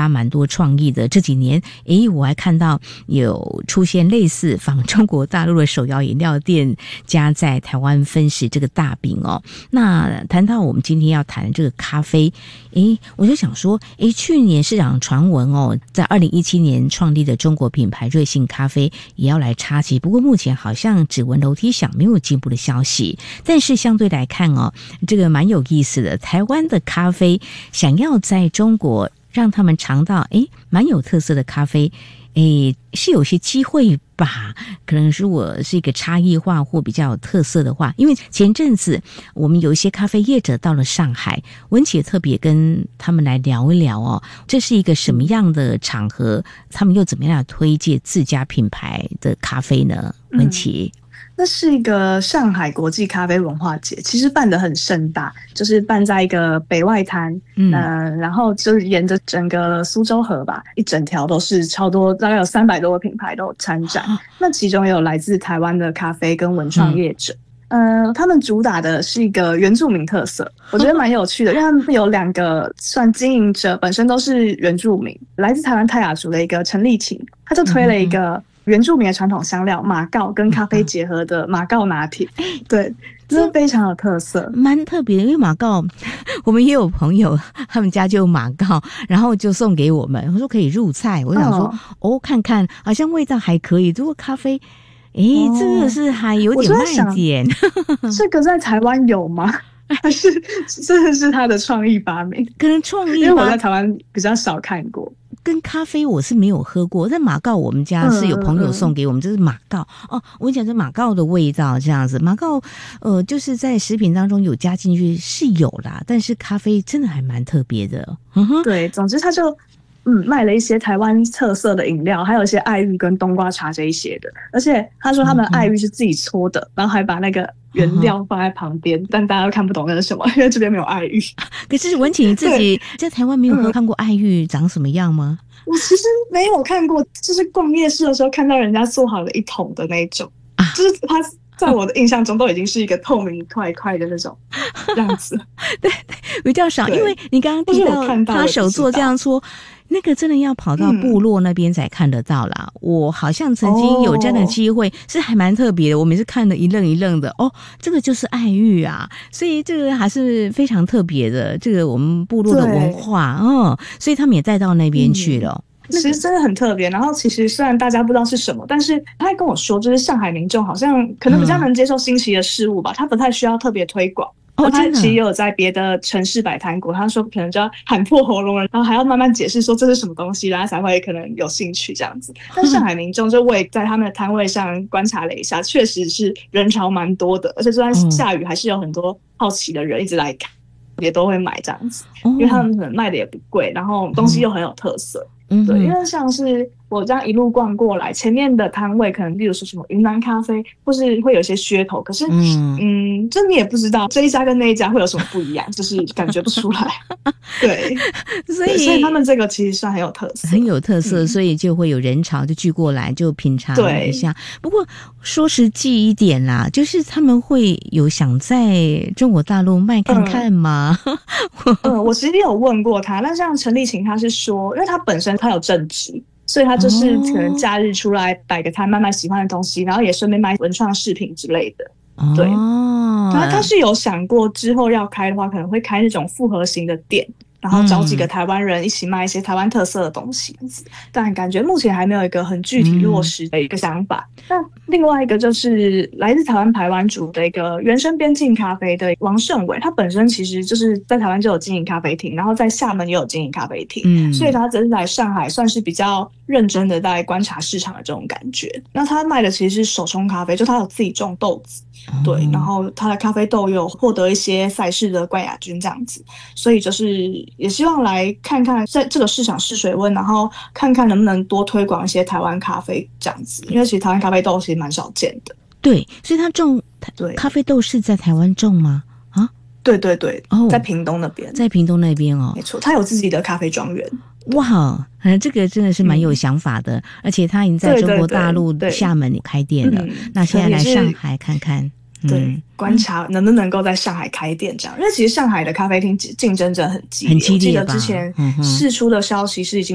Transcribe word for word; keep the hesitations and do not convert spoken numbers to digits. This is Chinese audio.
发蛮多创意的。这几年诶我还看到有出现类似仿中国大陆的手摇饮料店家在台湾分食这个大饼哦。那谈到我们今天要谈这个咖啡，诶我就想说，诶去年市场传闻哦，在二零一七年创立的中国品牌瑞幸咖啡也要来插旗，不过目前好像只闻楼梯响，没有进一步的消息。但是相对来看哦，这个蛮有意思的，台湾的咖啡想要在中国让他们尝到诶蛮有特色的咖啡，诶是有些机会吧，可能如果是一个差异化或比较有特色的话。因为前阵子我们有一些咖啡业者到了上海，文琪也特别跟他们来聊一聊哦，这是一个什么样的场合，他们又怎么样推荐自家品牌的咖啡呢？文琪、嗯那是一个上海国际咖啡文化节，其实办得很盛大，就是办在一个北外滩，嗯、呃，然后就是沿着整个苏州河吧，一整条都是超多，大概有三百多个品牌都有参展。那其中也有来自台湾的咖啡跟文创业者。嗯、呃，他们主打的是一个原住民特色，我觉得蛮有趣的，因为他们有两个算经营者本身都是原住民，来自台湾泰雅族的一个陈丽琴，他就推了一个原住民的传统香料马告跟咖啡结合的马告拿铁，对，这非常有特色， 蛮特别的。因为马告，我们也有朋友，他们家就有马告，然后就送给我们，我说可以入菜。我想说，哦，哦看看，好像味道还可以。如果咖啡，诶，哦、这个是还有点卖点。 这个在台湾有吗？还是真的是他的创意发明？ 可能创意， 因为我在台湾比较少看过。 跟咖啡我是没有喝过，但马告我们家是有朋友送给我们，嗯嗯嗯这是马告哦。我讲这马告的味道这样子，马告呃就是在食品当中有加进去是有啦，但是咖啡真的还蛮特别的。嗯哼， 对，总之他就嗯卖了一些台湾特色的饮料，还有一些爱玉跟冬瓜茶这一些的，而且他说他们爱玉是自己搓的，嗯嗯然后还把那个原料放在旁边，嗯、但大家都看不懂那是什么，因为这边没有爱玉。 可是文琪你自己在台湾没有喝看过爱玉长什么样吗？ 我其实没有看过，就是逛夜市的时候看到人家做好了一桶的那种，啊、就是它在我的印象中都已经是一个透明一块一块的那种样子。 对对，比较少，因为你刚刚提到他手做这样搓。那个真的要跑到部落那边才看得到啦、嗯、我好像曾经有这样的机会、哦、是还蛮特别的，我每次看了一愣一愣的，哦，这个就是爱玉啊，所以这个还是非常特别的，这个我们部落的文化，嗯，所以他们也带到那边去了、 嗯、其实真的很特别。然后其实虽然大家不知道是什么，但是他还跟我说，就是上海民众好像可能比较能接受新奇的事物吧、嗯、他不太需要特别推广。哦，他其实也有在别的城市摆摊过，他说可能就要喊破喉咙了，然后还要慢慢解释说这是什么东西，然后才会可能有兴趣这样子。但上海民众就我也在他们的摊位上观察了一下，确实是人潮蛮多的，而且就算下雨还是有很多好奇的人一直来看，也都会买这样子，因为他们可能卖的也不贵，然后东西又很有特色。嗯，对，因为像是我这样一路逛过来，前面的摊位可能例如说什么云南咖啡，或是会有一些噱头，可是嗯嗯，就你也不知道这一家跟那一家会有什么不一样，就是感觉不出来。对，所以所以他们这个其实算很有特色， 很有特色、嗯、所以就会有人潮就聚过来就品尝一下。不过说实际一点啦，就是他们会有想在中国大陆卖看看吗？ 嗯, 嗯我其实有问过他，那像陈丽琴他是说，因为他本身他有正职，所以他就是可能假日出来摆个摊卖卖喜欢的东西，然后也顺便卖文创饰品之类的。对，哦、他他是有想过之后要开的话，可能会开那种复合型的店，然后找几个台湾人一起卖一些台湾特色的东西、嗯、但感觉目前还没有一个很具体落实的一个想法、嗯、那另外一个就是来自台湾排湾族的一个原生边境咖啡的王胜伟，他本身其实就是在台湾就有经营咖啡厅，然后在厦门也有经营咖啡厅、嗯、所以他只是来上海算是比较认真的在观察市场的这种感觉。那他卖的其实是手冲咖啡，就他有自己种豆子，对，然后他的咖啡豆有获得一些赛事的冠亚军这样子，所以就是也希望来看看在这个市场试水温，然后看看能不能多推广一些台湾咖啡这样子，因为其实台湾咖啡豆其实蛮少见的。 对，所以他种咖啡豆是在台湾种吗？啊， 对对对，哦，在屏东那边， 在屏东那边哦， 没错，他有自己的咖啡庄园。 哇，嗯，这个真的是蛮有想法的、嗯、而且他已经在中国大陆厦门开店了，那现在来上海看看， 对、嗯，观察能不能够在上海开店这样，因为其实上海的咖啡厅竞争真的很激烈， 很激烈吧？ 我记得之前释出的消息是已经